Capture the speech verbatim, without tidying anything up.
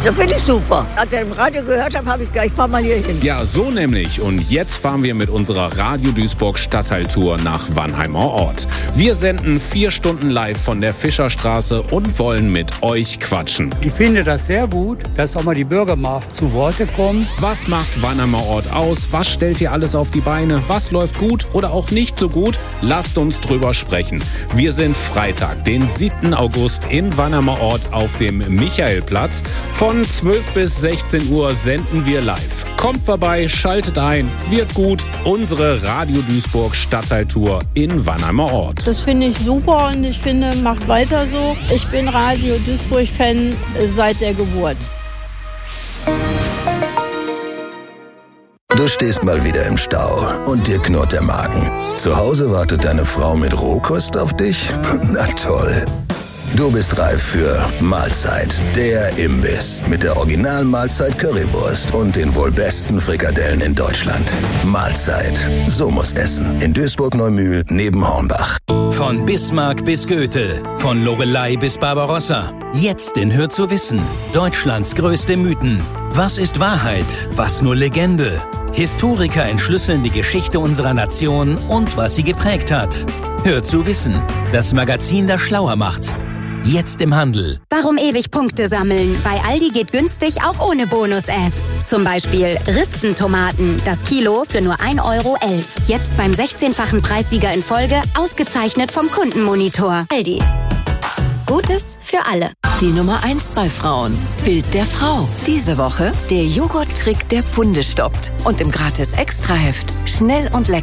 Das finde ich super. Als ich im Radio gehört habe, habe ich gleich, ich fahr mal hier hin. Ja, so nämlich. Und jetzt fahren wir mit unserer Radio Duisburg Stadtteiltour nach Wannheimer Ort. Wir senden vier Stunden live von der Fischerstraße und wollen mit euch quatschen. Ich finde das sehr gut, dass auch mal die Bürger mal zu Worte kommen. Was macht Wannheimer Ort aus? Was stellt ihr alles auf die Beine? Was läuft gut oder auch nicht so gut? Lasst uns drüber sprechen. Wir sind Freitag, den siebten August in Wannheimer Ort auf dem Michaelplatz. Von zwölf bis sechzehn Uhr senden wir live. Kommt vorbei, schaltet ein, wird gut. Unsere Radio Duisburg Stadtteiltour in Wannheimer Ort. Das finde ich super und ich finde, macht weiter so. Ich bin Radio Duisburg-Fan seit der Geburt. Du stehst mal wieder im Stau und dir knurrt der Magen. Zu Hause wartet deine Frau mit Rohkost auf dich? Na toll. Du bist reif für Mahlzeit, der Imbiss mit der Original-Mahlzeit Currywurst und den wohl besten Frikadellen in Deutschland. Mahlzeit, so muss Essen. In Duisburg-Neumühl neben Hornbach. Von Bismarck bis Goethe, von Loreley bis Barbarossa. Jetzt in Hör zu wissen, Deutschlands größte Mythen. Was ist Wahrheit, was nur Legende? Historiker entschlüsseln die Geschichte unserer Nation und was sie geprägt hat. Hör zu wissen, das Magazin, das schlauer macht. Jetzt im Handel. Warum ewig Punkte sammeln? Bei Aldi geht günstig auch ohne Bonus-App. Zum Beispiel Ristentomaten, das Kilo für nur ein Euro elf. Jetzt beim sechzehnfachen Preissieger in Folge, ausgezeichnet vom Kundenmonitor. Aldi. Gutes für alle. Die Nummer eins bei Frauen. Bild der Frau. Diese Woche der Joghurt-Trick, der Pfunde stoppt. Und im Gratis-Extra-Heft schnell und lecker